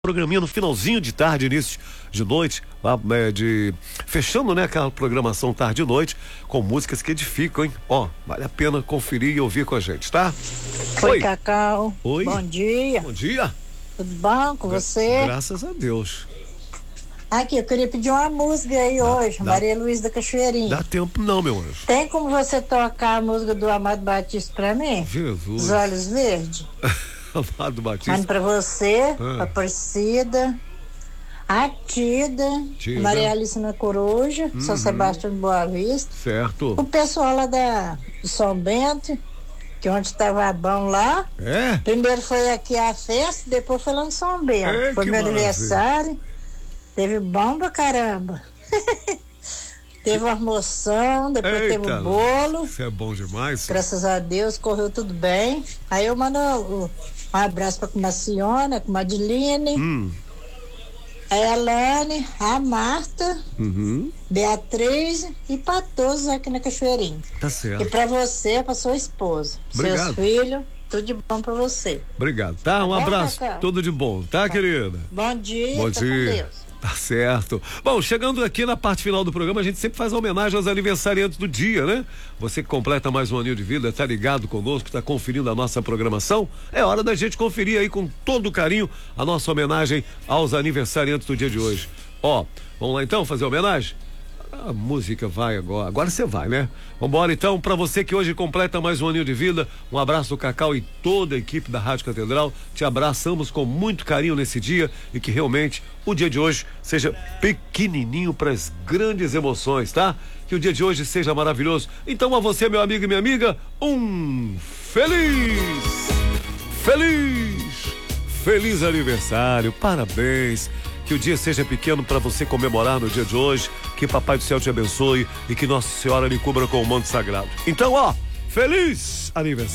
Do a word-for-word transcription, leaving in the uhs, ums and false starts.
Programinha no finalzinho de tarde, início de noite, lá, é, de fechando, né, aquela programação tarde e noite, com músicas que edificam, hein? Ó, vale a pena conferir e ouvir com a gente, tá? Oi, Oi. Cacau. Oi. Bom dia. Bom dia. Tudo bom com Gra- você? Graças a Deus. Aqui, eu queria pedir uma música aí dá, hoje, dá, Maria Luísa da Cachoeirinha. Dá tempo não, meu anjo. Tem como você tocar a música do Amado Batista pra mim? Jesus. Os Olhos Verdes? Amado Batista. Mando pra você, ah. Aparecida, a Tida, Tida. Maria Alice na Coruja, uhum. São Sebastião de Boa Vista. Certo. O pessoal lá da, do São Bento, que onde tava bom lá. É? Primeiro foi aqui a festa, depois foi lá no São Bento. É, foi meu maravilha. aniversário. Teve bom pra caramba. Teve uma almoção, depois Eita, teve o bolo. Isso é bom demais. Graças a Deus, correu tudo bem. Aí eu mando um, um abraço pra Comaciona, com a Madiline, hum. a Elane, a Marta, uhum. Beatriz e pra todos aqui na Cachoeirinha. Tá certo. E pra você, pra sua esposa, Obrigado. seus filhos, tudo de bom pra você. Obrigado, tá? Um tá abraço, bom, tudo de bom, tá, tá, querida? Bom dia, bom tá dia. com Deus. Tá certo. Bom, chegando aqui na parte final do programa, a gente sempre faz homenagem aos aniversariantes do dia, né? Você que completa mais um aninho de vida, tá ligado conosco, tá conferindo a nossa programação, é hora da gente conferir aí com todo carinho a nossa homenagem aos aniversariantes do dia de hoje. Ó, vamos lá então fazer homenagem? A música vai agora, agora você vai, né? Vambora então, pra você que hoje completa mais um aninho de vida, um abraço do Cacau e toda a equipe da Rádio Catedral, te abraçamos com muito carinho nesse dia e que realmente o dia de hoje seja pequenininho para as grandes emoções, tá? Que o dia de hoje seja maravilhoso. Então a você, meu amigo e minha amiga, um feliz, feliz, feliz aniversário, parabéns. Que o dia seja pequeno para você comemorar no dia de hoje, que Papai do Céu te abençoe e que Nossa Senhora lhe cubra com o manto sagrado. Então, ó, feliz aniversário.